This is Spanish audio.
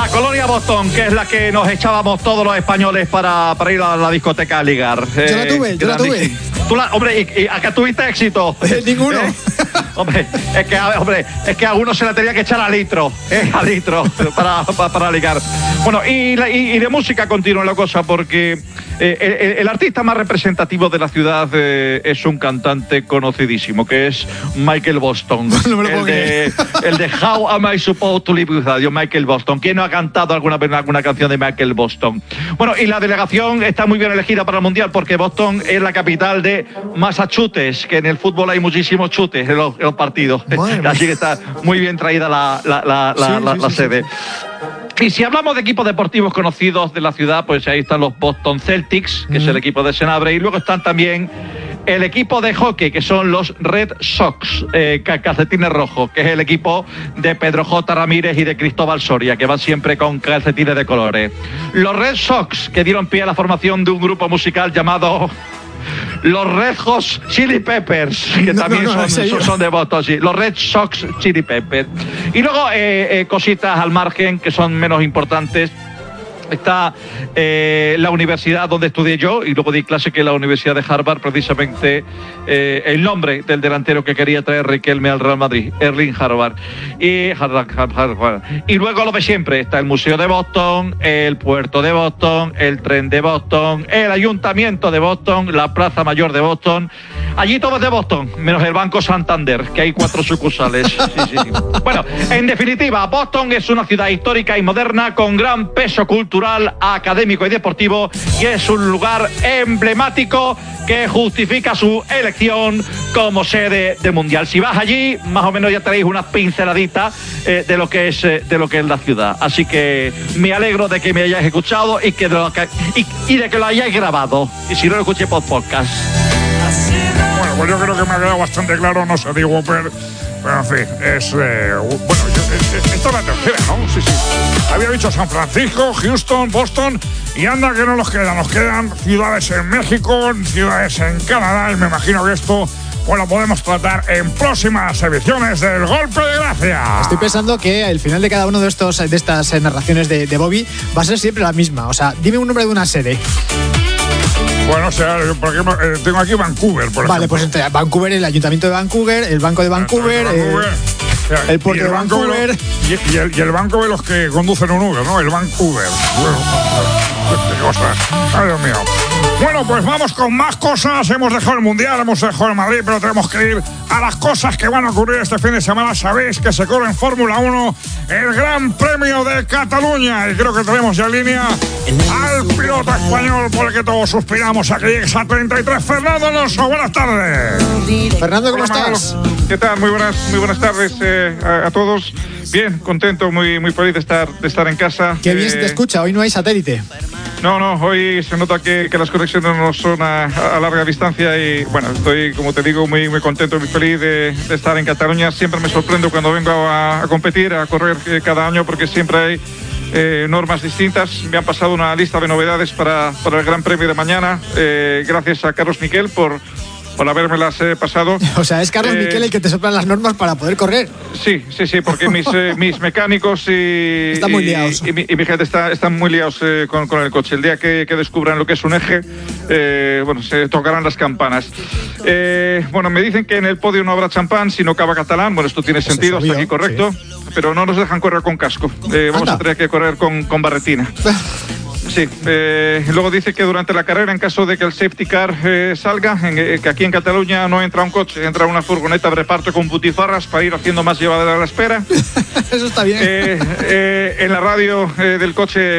La colonia Boston, que es la que nos echábamos todos los españoles para ir a la discoteca a ligar. Yo la tuve. Hombre, ¿y acá tuviste éxito? Ninguno. Hombre, es que a uno se la tenía que echar a litro para ligar. Bueno, y de música continúa la cosa, porque el artista más representativo de la ciudad es un cantante conocidísimo, que es Michael Boston. No me lo puedo creer. El de How Am I Supposed to Live Without You, Michael Boston. ¿Quién no ha cantado alguna vez alguna canción de Michael Boston? Bueno, y la delegación está muy bien elegida para el Mundial, porque Boston es la capital de Massachusetts, que en el fútbol hay muchísimos chutes en los partidos. Así que está muy bien traída la sede. Y si hablamos de equipos deportivos conocidos de la ciudad, pues ahí están los Boston Celtics, que es el equipo de Senabre, y luego están también el equipo de hockey, que son los Red Sox, calcetines rojos, que es el equipo de Pedro J. Ramírez y de Cristóbal Soria, que van siempre con calcetines de colores. Los Red Sox, que dieron pie a la formación de un grupo musical llamado los Red Hot Chili Peppers, que también son de Boston, sí. Los Red Sox Chili Peppers. Y luego cositas al margen que son menos importantes. Está la universidad donde estudié yo y luego di clase, que es la Universidad de Harvard, precisamente el nombre del delantero que quería traer Riquelme al Real Madrid, Erling Harvard. Y luego lo de siempre, está el Museo de Boston, el Puerto de Boston, el Tren de Boston, el Ayuntamiento de Boston, la Plaza Mayor de Boston. Allí todo es de Boston, menos el Banco Santander, que hay 4 sucursales. Sí. Bueno, en definitiva, Boston es una ciudad histórica y moderna con gran peso cultural, académico y deportivo, y es un lugar emblemático que justifica su elección como sede del Mundial. Si vas allí, más o menos ya tenéis unas pinceladitas de lo que es la ciudad. Así que me alegro de que me hayáis escuchado y de que lo hayáis grabado. Y si no, lo escuché por podcast. Bueno, pues yo creo que me ha quedado bastante claro, no sé, digo, pero en fin, esto es la tercera, ¿no? Sí. Había dicho San Francisco, Houston, Boston, y anda que no nos quedan ciudades en México, ciudades en Canadá, y me imagino que esto pues lo podemos tratar en próximas ediciones del Golpe de Gracia. Estoy pensando que el final de cada uno de estas narraciones de Bobby va a ser siempre la misma. O sea, dime un nombre de una sede. Bueno, o sea, porque tengo aquí Vancouver, por ejemplo. Vale, pues entre Vancouver, el Ayuntamiento de Vancouver, el Banco de Vancouver, el Puerto de Vancouver. Y el banco de los que conducen un Uber, ¿no? El Vancouver. Qué cosa. Ay, Dios mío. Bueno, pues vamos con más cosas. Hemos dejado el Mundial, hemos dejado el Madrid, pero tenemos que ir a las cosas que van a ocurrir este fin de semana. Sabéis que se corre en Fórmula 1 el Gran Premio de Cataluña. Y creo que tenemos ya en línea al piloto español por el que todos suspiramos a que llegues a 33. Fernando Alonso, buenas tardes. Fernando, ¿cómo estás? ¿Qué tal? Muy buenas tardes a todos. Bien, contento, muy feliz de estar en casa. Qué bien se te escucha, hoy no hay satélite. No, hoy se nota que las conexiones no son a larga distancia y bueno, estoy, como te digo, muy contento, muy feliz de estar en Cataluña. Siempre me sorprendo cuando vengo a competir, a correr cada año, porque siempre hay normas distintas. Me han pasado una lista de novedades para el Gran Premio de mañana. Gracias a Carlos Miquel por habérmelas pasado. O sea, es Carlos Miquel el que te soplan las normas para poder correr. Sí, porque mis mecánicos están muy liados. Y mi gente están muy liados con el coche. El día que descubran lo que es un eje, se tocarán las campanas. Me dicen que en el podio no habrá champán, sino cava catalán. Bueno, esto tiene sentido, hasta aquí correcto. Sí. Pero no nos dejan correr con casco. Vamos a tener que correr con barretina. Sí, luego dice que durante la carrera, en caso de que el safety car salga, que aquí en Cataluña no entra un coche, entra una furgoneta de reparto con butifarras para ir haciendo más llevadera la espera. Eso está bien. En la radio del coche